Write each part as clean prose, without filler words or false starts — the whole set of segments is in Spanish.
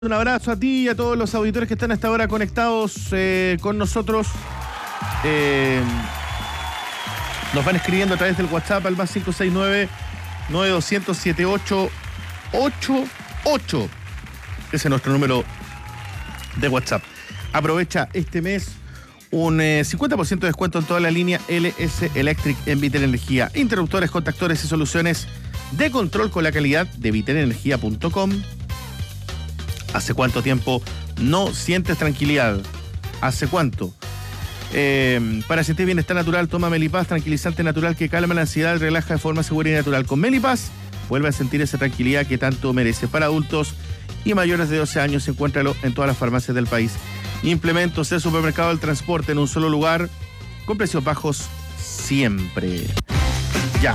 Un abrazo a ti y a todos los auditores que están hasta ahora conectados con nosotros. Nos van escribiendo a través del WhatsApp al más 569-9200-7888. Ese es nuestro número de WhatsApp. Aprovecha este mes un 50% de descuento en toda la línea LS Electric en Vitel Energía. Interruptores, contactores y soluciones de control con la calidad de vitelenergia.com. ¿Hace cuánto tiempo no sientes tranquilidad? ¿Hace cuánto? Para sentir bienestar natural, toma Melipaz, tranquilizante natural que calma la ansiedad y relaja de forma segura y natural. Con Melipaz, vuelve a sentir esa tranquilidad que tanto merece. Para adultos y mayores de 12 años, encuéntralo en todas las farmacias del país. Implementos del supermercado del transporte en un solo lugar, con precios bajos siempre. Ya.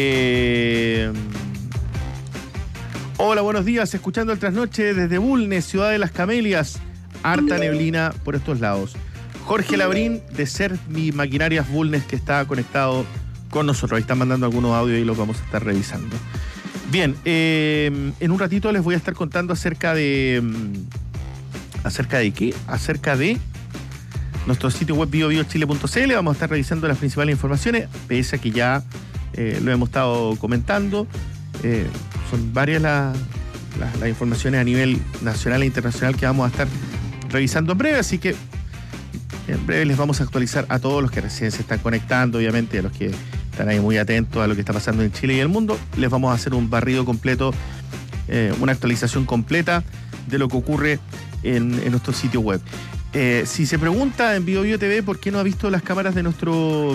Hola, buenos días. Escuchando el trasnoche desde Bulnes, Ciudad de las Camelias. Harta neblina por estos lados. Jorge Labrín, de Sermi Maquinarias Bulnes, que está conectado con nosotros. Ahí están mandando algunos audios y los vamos a estar revisando. Bien, en un ratito les voy a estar contando acerca de... ¿Acerca de qué? Acerca de nuestro sitio web biobiochile.cl. Vamos a estar revisando las principales informaciones, pese a que ya lo hemos estado comentando. Son varias las informaciones a nivel nacional e internacional que vamos a estar revisando en breve, así que en breve les vamos a actualizar a todos los que recién se están conectando, obviamente, a los que están ahí muy atentos a lo que está pasando en Chile y el mundo. Les vamos a hacer un barrido completo, una actualización completa de lo que ocurre en nuestro sitio web. Si se pregunta en BioBio TV por qué no ha visto las cámaras de nuestro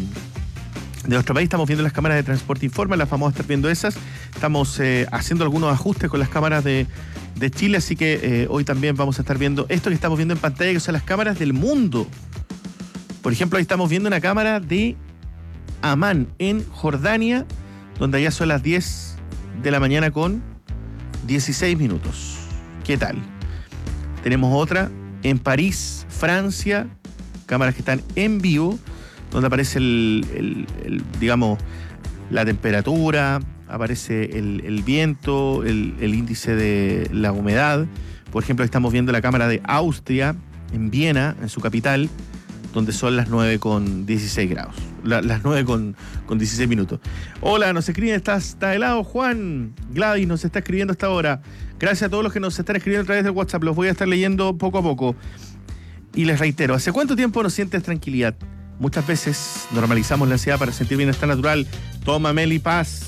país, estamos viendo las cámaras de Transporte Informa, las vamos a estar viendo esas. Estamos haciendo algunos ajustes con las cámaras de Chile, así que hoy también vamos a estar viendo esto que estamos viendo en pantalla, que son las cámaras del mundo. Por ejemplo, ahí estamos viendo una cámara de Amán, en Jordania, donde ya son las 10 de la mañana con 16 minutos. ¿Qué tal? Tenemos otra en París, Francia, cámaras que están en vivo, donde aparece digamos, la temperatura, aparece el viento, el índice de la humedad. Por ejemplo, estamos viendo la cámara de Austria, en Viena, en su capital, donde son las 9 con 16 grados. Las 9 con 16 minutos. Hola, nos escriben, está helado, Juan. Gladys nos está escribiendo hasta ahora. Gracias a todos los que nos están escribiendo a través del WhatsApp. Los voy a estar leyendo poco a poco. Y les reitero, ¿hace cuánto tiempo no sientes tranquilidad? Muchas veces normalizamos la ansiedad para sentir bienestar natural. Toma Melipaz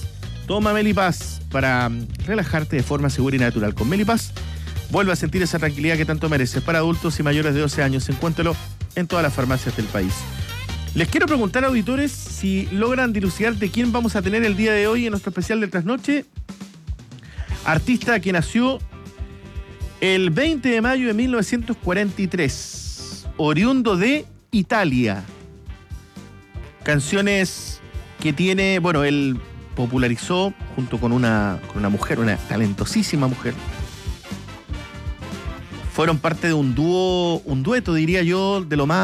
para relajarte de forma segura y natural. Con Melipaz, vuelve a sentir esa tranquilidad que tanto mereces. Para adultos y mayores de 12 años, encuéntralo en todas las farmacias del país. Les quiero preguntar, auditores, si logran dilucidar de quién vamos a tener el día de hoy en nuestro especial de trasnoche. Artista que nació el 20 de mayo de 1943, oriundo de Italia. Canciones que tiene, bueno, él popularizó junto con una mujer, una talentosísima mujer. Fueron parte de un dueto, diría yo, de los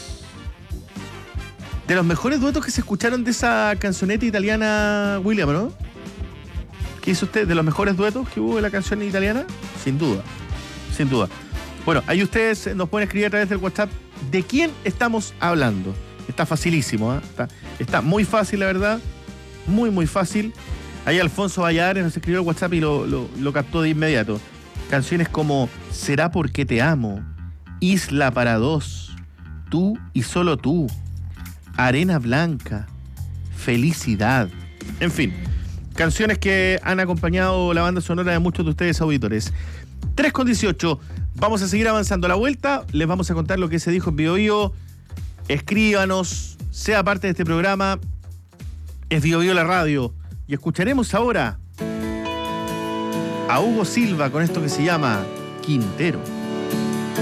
mejores duetos que se escucharon de esa cancioneta italiana, William, ¿no? ¿Qué hizo usted? ¿De los mejores duetos que hubo de la canción italiana? Sin duda. Bueno, ahí ustedes nos pueden escribir a través del WhatsApp de quién estamos hablando. Está facilísimo, ¿eh? Está muy fácil, la verdad. Muy, muy fácil. Ahí Alfonso Valladares nos escribió el WhatsApp y lo captó de inmediato. Canciones como Será porque te amo, Isla para dos, Tú y solo tú, Arena blanca, Felicidad. En fin, canciones que han acompañado la banda sonora de muchos de ustedes, auditores. 3:18. Vamos a seguir avanzando. A la vuelta les vamos a contar lo que se dijo en BioBio. Escríbanos, sea parte de este programa. Es BioBio la radio. Y escucharemos ahora a Hugo Silva con esto que se llama Quintero.